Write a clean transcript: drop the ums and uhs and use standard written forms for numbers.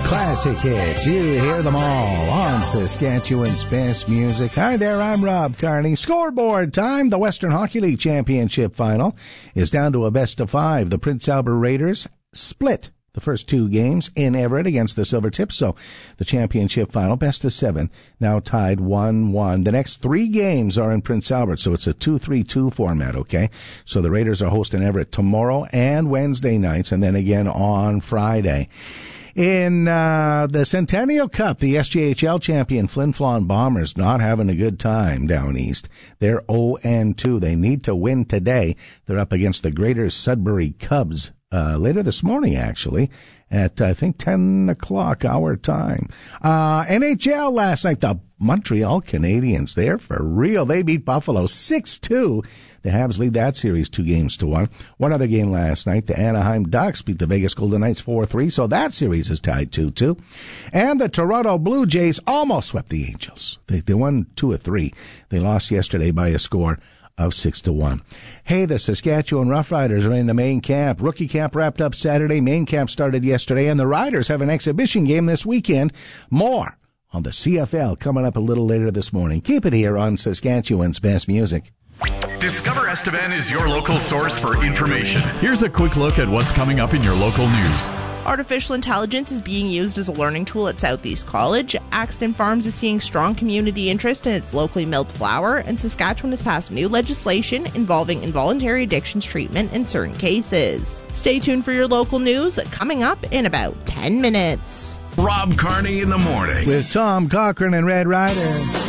Classic hits. You hear them all on Saskatchewan's Best Music. Hi there, I'm Rob Carney. Scoreboard time. The Western Hockey League Championship Final is down to a best-of-5. The Prince Albert Raiders split the first two games in Everett against the Silvertips. So the championship final, best-of-7, now tied 1-1. The next three games are in Prince Albert, so it's a 2-3-2 format, okay? So the Raiders are hosting Everett tomorrow and Wednesday nights, and then again on Friday. In the Centennial Cup, the SJHL champion Flin Flon Bombers not having a good time down east. They're 0-2. They need to win today. They're up against the Greater Sudbury Cubs later this morning, actually, at, I think, 10 o'clock our time. NHL last night, the Montreal Canadiens, they're for real. They beat Buffalo 6-2. The Habs lead that series 2-1. One other game last night, the Anaheim Ducks beat the Vegas Golden Knights 4-3, so that series is tied 2-2. And the Toronto Blue Jays almost swept the Angels. They won 2 of 3. They lost yesterday by a score of 6-1. Hey, the Saskatchewan Roughriders are in the main camp. Rookie camp wrapped up Saturday. Main camp started yesterday, and the Riders have an exhibition game this weekend. More on the CFL coming up a little later this morning. Keep it here on Saskatchewan's Best Music. Discover Estevan is your local source for information. Here's a quick look at what's coming up in your local news. Artificial intelligence is being used as a learning tool at Southeast College. Axton Farms is seeing strong community interest in its locally milled flour, and Saskatchewan has passed new legislation involving involuntary addictions treatment in certain cases. Stay tuned for your local news coming up in about 10 minutes. Rob Carney in the morning with Tom Cochran and Red Ryder.